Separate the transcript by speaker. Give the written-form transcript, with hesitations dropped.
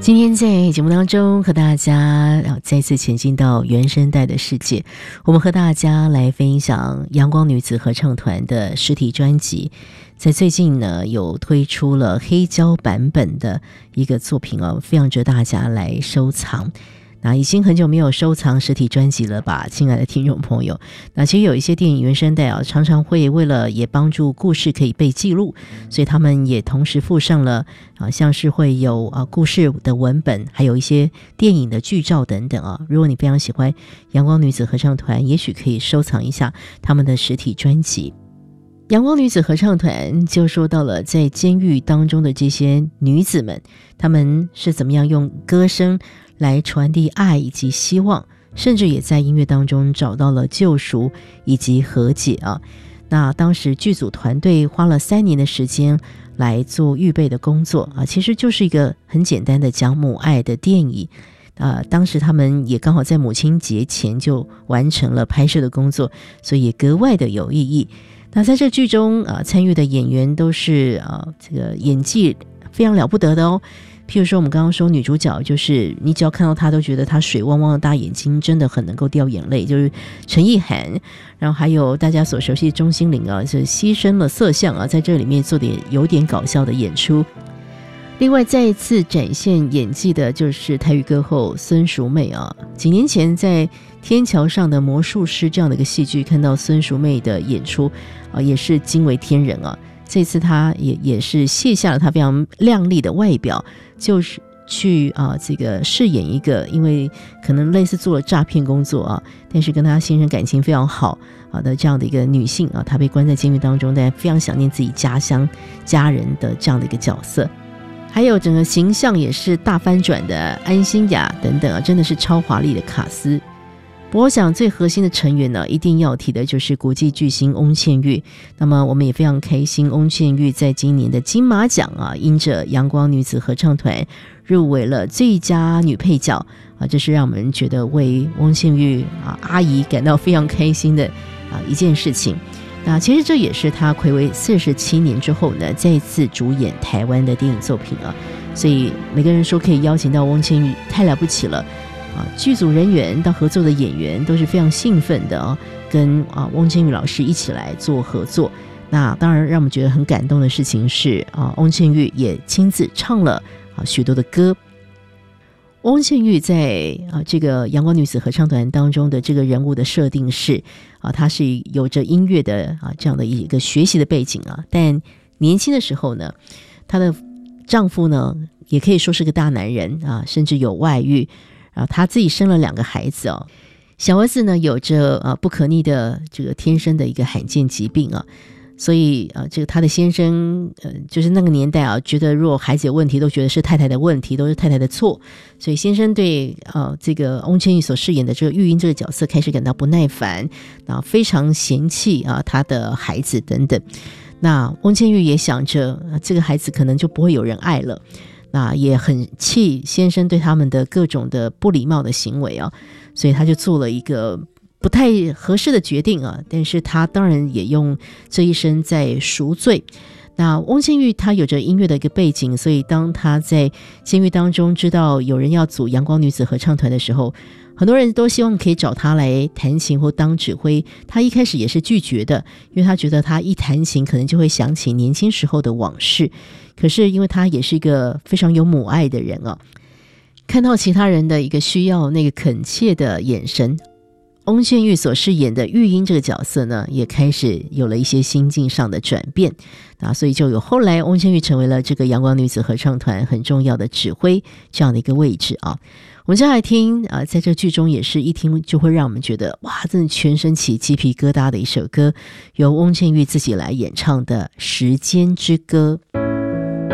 Speaker 1: 今天在节目当中和大家再次前进到原声带的世界，我们和大家来分享阳光女子合唱团的实体专辑。在最近呢，有推出了黑胶版本的一个作品哦，非常值得大家来收藏。那已经很久没有收藏实体专辑了吧，亲爱的听众朋友。那其实有一些电影原声带啊，常常会为了也帮助故事可以被记录，所以他们也同时附上了像是会有故事的文本，还有一些电影的剧照等等啊。如果你非常喜欢阳光女子合唱团，也许可以收藏一下他们的实体专辑。阳光女子合唱团就说到了在监狱当中的这些女子们，她们是怎么样用歌声来传递爱以及希望，甚至也在音乐当中找到了救赎以及和解啊。那当时剧组团队花了3年的时间来做预备的工作啊，其实就是一个很简单的讲母爱的电影。当时他们也刚好在母亲节前就完成了拍摄的工作，所以也格外的有意义。那在这剧中参与的演员都是这个演技非常了不得的哦。譬如说我们刚刚说女主角，就是你只要看到她都觉得她水汪汪的大眼睛真的很能够掉眼泪，就是陈意涵。然后还有大家所熟悉的钟欣凌啊，是牺牲了色相啊，在这里面做点有点搞笑的演出。另外再一次展现演技的就是台语歌后孙淑媚啊。几年前在天桥上的魔术师这样的一个戏剧看到孙淑媚的演出也是惊为天人啊。这次她也是卸下了她非常靓丽的外表，就是去这个饰演一个因为可能类似做了诈骗工作啊，但是跟她先生感情非常好的这样的一个女性啊，她被关在监狱当中，但非常想念自己家乡家人的这样的一个角色。还有整个形象也是大翻转的安心雅等等真的是超华丽的卡司。不过我想最核心的成员呢，一定要提的就是国际巨星翁倩玉。那么我们也非常开心，翁倩玉在今年的金马奖因着阳光女子合唱团入围了最佳女配角这是让我们觉得为翁倩玉阿姨感到非常开心的一件事情。那其实这也是她睽违47年之后呢，再一次主演台湾的电影作品所以每个人说可以邀请到翁倩玉，太了不起了剧组人员到合作的演员都是非常兴奋的跟翁倩玉老师一起来做合作。那当然让我们觉得很感动的事情是翁倩玉也亲自唱了许多的歌。翁倩玉在这个阳光女子合唱团当中的这个人物的设定是她是有着音乐的这样的一个学习的背景但年轻的时候呢，她的丈夫呢也可以说是个大男人甚至有外遇她自己生了2个孩子小儿子呢有着不可逆的这个天生的一个罕见疾病所以这个他的先生就是那个年代觉得如果孩子有问题都觉得是太太的问题，都是太太的错，所以先生对这个翁倩玉所饰演的这个玉英这个角色开始感到不耐烦，然后非常嫌弃他的孩子等等。那翁倩玉也想着这个孩子可能就不会有人爱了，那也很气先生对他们的各种的不礼貌的行为所以他就做了一个不太合适的决定但是他当然也用这一生在赎罪。那翁倩玉她有着音乐的一个背景，所以当她在监狱当中知道有人要组阳光女子合唱团的时候，很多人都希望可以找她来弹琴或当指挥。她一开始也是拒绝的，因为她觉得她一弹琴可能就会想起年轻时候的往事。可是因为她也是一个非常有母爱的人看到其他人的一个需要，那个恳切的眼神，翁倩玉所饰演的玉英这个角色呢，也开始有了一些心境上的转变所以就有后来翁倩玉成为了这个阳光女子合唱团很重要的指挥这样的一个位置我们接下来听在这剧中也是一听就会让我们觉得哇，真的全身起鸡皮疙瘩的一首歌，由翁倩玉自己来演唱的《时间之歌》。